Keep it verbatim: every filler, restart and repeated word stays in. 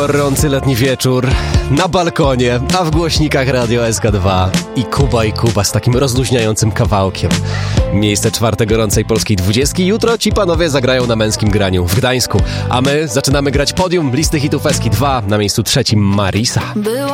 gorący letni wieczór, na balkonie, a w głośnikach Radio S K dwa i Kuba i Kuba z takim rozluźniającym kawałkiem. Miejsce czwarte gorącej polskiej dwudziestki. Jutro ci panowie zagrają na męskim graniu w Gdańsku, a my zaczynamy grać podium listy hitów S K dwa. Na miejscu trzecim Marisa. Było